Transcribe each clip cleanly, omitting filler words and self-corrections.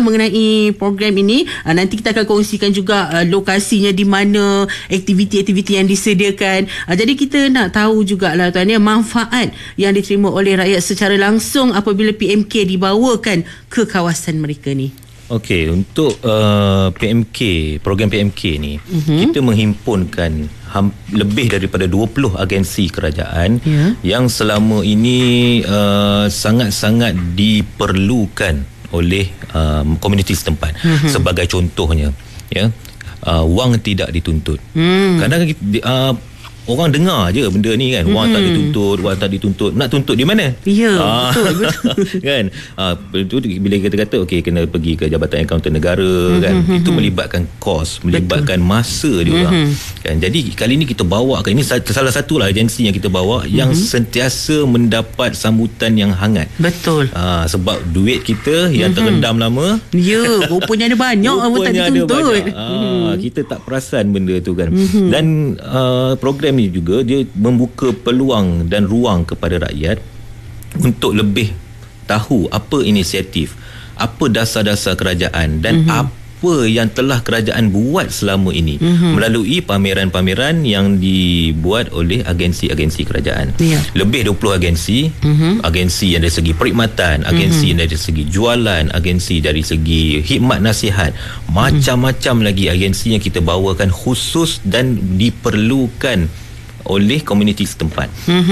mengenai program ini. Nanti kita akan kongsikan juga lokasinya di mana, aktiviti-aktiviti yang disediakan. Jadi kita nak tahu jugalah tuan ya, manfaat yang diterima oleh rakyat secara langsung apabila PMK dibawakan ke kawasan mereka ni. Okey, untuk PMK, program PMK ni, kita menghimpunkan lebih daripada 20 agensi kerajaan yang selama ini sangat-sangat diperlukan oleh komuniti setempat. Sebagai contohnya, ya, wang tidak dituntut. Kadang-kadang orang dengar je benda ni kan, wang tak dituntut, nak tuntut di mana? Ya, betul. Kan? Itu bila kita kata okey, kena pergi ke Jabatan Akauntan Negara kan, itu melibatkan kos, melibatkan masa dia orang. Kan? Jadi kali ni kita bawakan, ini salah satulah agensi yang kita bawa yang sentiasa mendapat sambutan yang hangat. Betul. Sebab duit kita yang terendam lama. Ya, rupanya ada banyak yang tak dituntut. Kita tak perasan benda tu kan. Dan program ni juga dia membuka peluang dan ruang kepada rakyat untuk lebih tahu apa inisiatif, apa dasar-dasar kerajaan dan apa yang telah kerajaan buat selama ini melalui pameran-pameran yang dibuat oleh agensi-agensi kerajaan. Lebih 20 agensi, agensi yang dari segi perkhidmatan, agensi yang dari segi jualan, agensi dari segi khidmat nasihat, macam-macam lagi agensi yang kita bawakan khusus dan diperlukan oleh komuniti setempat.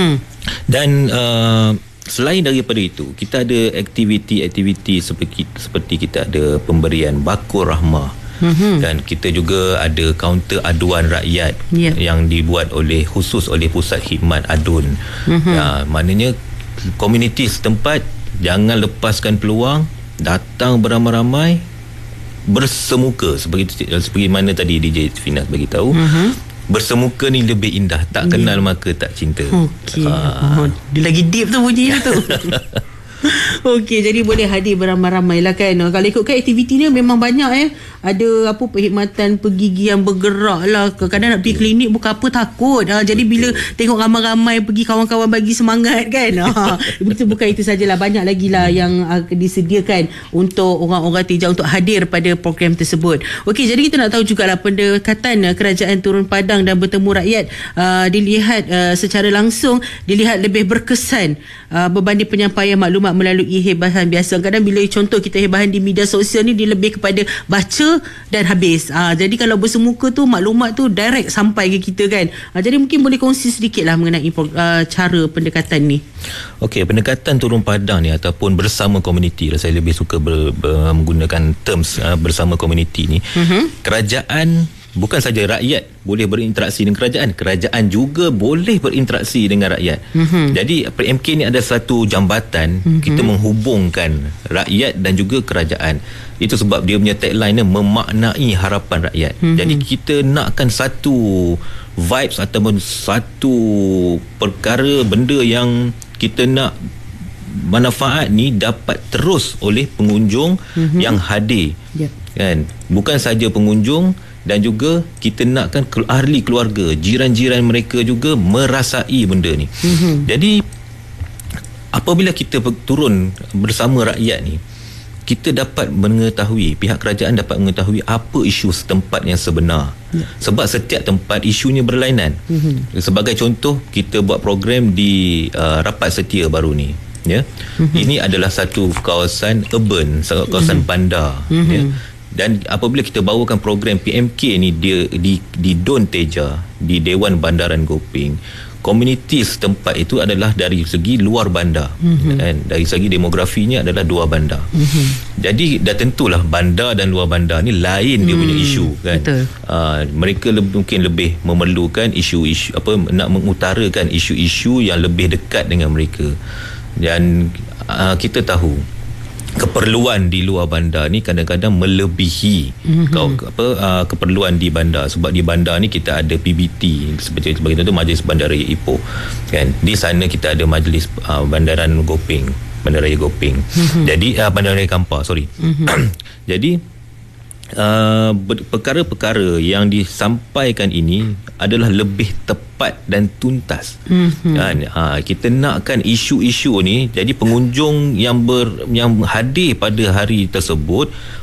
Dan selain daripada itu, kita ada aktiviti-aktiviti seperti kita ada pemberian bakul rahmah. Dan kita juga ada kaunter aduan rakyat yang dibuat khusus oleh Pusat Khidmat Adun. Maknanya komuniti setempat jangan lepaskan peluang, datang beramai-ramai, bersemuka seperti mana tadi DJ Finas bagi tahu. Bersemuka ni lebih indah, tak kenal maka tak cinta. Okey. Dia lagi deep tu bunyinya tu. Okey, jadi boleh hadir beramai-ramai lah kan. Kalau ikutkan aktiviti ni memang banyak ada perkhidmatan pergigian bergerak lah. Kadang-kadang nak pergi klinik bukan apa, takut. Jadi bila tengok ramai-ramai pergi, kawan-kawan bagi semangat kan. Bukan itu sajalah, banyak lagi lah yang disediakan untuk orang-orang Tejau untuk hadir pada program tersebut. Okey, jadi kita nak tahu jugalah pendekatan kerajaan turun padang dan bertemu rakyat dilihat secara langsung, dilihat lebih berkesan berbanding penyampaian maklumat melalui hebahan biasa. Kadang bila contoh kita hebahan di media sosial ni, dia lebih kepada baca dan habis. Jadi kalau bersemuka tu, maklumat tu direct sampai ke kita kan. Jadi mungkin boleh kongsi sedikit lah mengenai cara pendekatan ni. Okey, pendekatan turun padang ni ataupun bersama komuniti, saya lebih suka menggunakan terms bersama komuniti ni. Kerajaan, bukan saja rakyat boleh berinteraksi dengan kerajaan juga boleh berinteraksi dengan rakyat. Jadi PMK ni ada satu jambatan, kita menghubungkan rakyat dan juga kerajaan. Itu sebab dia punya tagline ni memaknai harapan rakyat. Jadi kita nakkan satu vibes ataupun satu perkara, benda yang kita nak manfaat ni dapat terus oleh pengunjung yang hadir. Kan? Bukan saja pengunjung, dan juga kita nakkan ahli keluarga, jiran-jiran mereka juga merasai benda ni. Jadi apabila kita turun bersama rakyat ni, kita dapat mengetahui, pihak kerajaan dapat mengetahui apa isu setempat yang sebenar. Sebab setiap tempat isunya berlainan. Sebagai contoh, kita buat program di Rapat Setia baru ni. Ini adalah satu kawasan urban, kawasan bandar. Dan apabila kita bawakan program PMK ni di Don Teja, di Dewan Bandaran Gopeng, komuniti setempat itu adalah dari segi luar bandar. Dan dari segi demografinya adalah dua bandar. Jadi dah tentulah bandar dan luar bandar ni lain dia punya isu kan. Mereka mungkin lebih memerlukan isu-isu nak mengutarakan isu-isu yang lebih dekat dengan mereka. Dan kita tahu keperluan di luar bandar ni kadang-kadang melebihi keperluan di bandar. Sebab di bandar ni kita ada PBT, seperti contoh Majlis Bandaraya Ipoh kan. Di sana kita ada Majlis Bandaraya Gopeng. Jadi Bandaraya Kampar, jadi perkara-perkara yang disampaikan ini adalah lebih tepat dan tuntas. Kita nakkan isu-isu ni, jadi pengunjung yang hadir pada hari tersebut